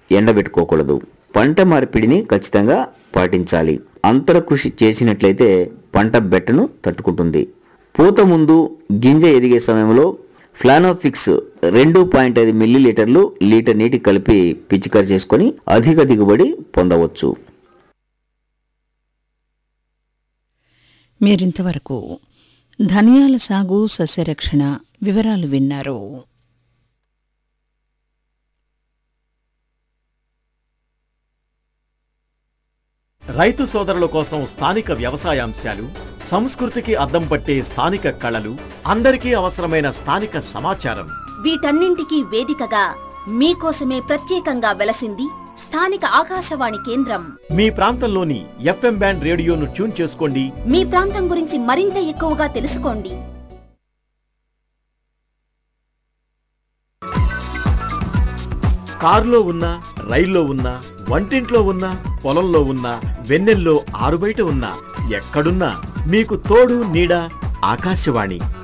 ఎండబెట్టుకోకూడదు. పంట మార్పిడిని ఖచ్చితంగా పాటించాలి. అంతర కృషి చేసినట్లయితే పంట బెట్టను తట్టుకుంటుంది. పూత ముందు గింజ ఎదిగే సమయంలో ఫ్లానోఫిక్స్ 2.5 మిల్లీలీటర్లు లీటర్ నీటి కలిపి పిచికారి చేసుకొని అధిక దిగుబడి పొందవచ్చు. మీరింతవరకు ధనియాల సాగు సస్యరక్షణ వివరాలు విన్నారు. రైతు సోదరుల కోసం స్థానిక వ్యవసాయాంశాలు, సంస్కృతికి అద్దం పట్టే స్థానిక కళలు, అందరికీ అవసరమైన స్థానిక సమాచారం, వీటన్నింటికీ వేదికగా మీకోసమే ప్రత్యేకంగా వెలసింది స్థానిక ఆకాశవాణి కేంద్రం. మీ ప్రాంతంలోని FM బ్యాండ్ రేడియోను ట్యూన్ చేసుకోండి. మీ ప్రాంతం గురించి మరింత ఎక్కువగా తెలుసుకోండి. కారులో ఉన్నా, రైల్లో ఉన్నా, వంటింట్లో ఉన్నా, పొలంలో ఉన్నా, వెన్నెల్లో ఆరుబయట ఉన్నా, ఎక్కడున్నా మీకు తోడు నీడ ఆకాశవాణి.